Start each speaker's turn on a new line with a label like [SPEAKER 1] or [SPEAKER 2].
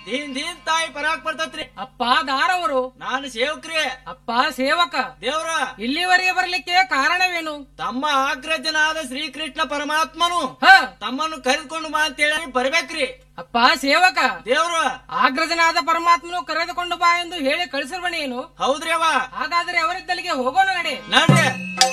[SPEAKER 1] ದೀನ್ ದೀನ್ ತಾಯಿ ಪರಾಕ್ ಬರ್ತತ್ರಿ.
[SPEAKER 2] ಅಪ್ಪ ದಾರವರು.
[SPEAKER 1] ನಾನು ಸೇವಕ್ರಿ.
[SPEAKER 2] ಅಪ್ಪ ಸೇವಕ.
[SPEAKER 1] ದೇವ್ರ
[SPEAKER 2] ಇಲ್ಲಿವರೆಗೆ ಬರ್ಲಿಕ್ಕೆ ಕಾರಣವೇನು?
[SPEAKER 1] ತಮ್ಮ ಆಗ್ರಜನಾದ ಶ್ರೀಕೃಷ್ಣ ಪರಮಾತ್ಮನು ತಮ್ಮನ್ನು ಕರೆದುಕೊಂಡು ಬಾ ಅಂತ ಹೇಳಿ ಬರ್ಬೇಕ್ರಿ.
[SPEAKER 2] ಅಪ್ಪ ಸೇವಕ.
[SPEAKER 1] ದೇವ್ರು
[SPEAKER 2] ಆಗ್ರಜನಾದ ಪರಮಾತ್ಮನು ಕರೆದುಕೊಂಡು ಬಾ ಎಂದು ಹೇಳಿ ಕಳಿಸಿರ್ವಣೇನು?
[SPEAKER 1] ಹೌದ್ರಿ ಅವ.
[SPEAKER 2] ಹಾಗಾದ್ರೆ ಅವರಿದ್ದಲ್ಲಿಗೆ ಹೋಗೋಣ ನಡೆ.
[SPEAKER 1] ನಡ್ರಿ.